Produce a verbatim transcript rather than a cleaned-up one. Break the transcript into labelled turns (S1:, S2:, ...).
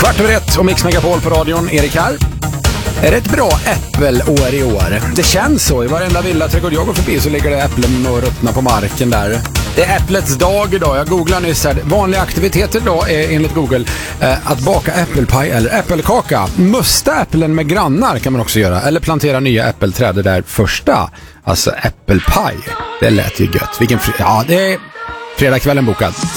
S1: Kvart över ett och Mix Megapol på radion. Erik här. Är det ett bra äppelår i år? Det känns så. I varenda villa trädgård jag går förbi så ligger det äpplen och ruttna på marken där. Det är äpplets dag idag. Jag googlar nyss här. Vanliga aktiviteter idag är enligt Google eh, att baka äppelpaj eller äppelkaka. Musta äpplen med grannar kan man också göra. Eller plantera nya äppelträd där första. Alltså äppelpaj. Det lät ju gött. Vilken fri- ja, det är fredagskvällen bokad.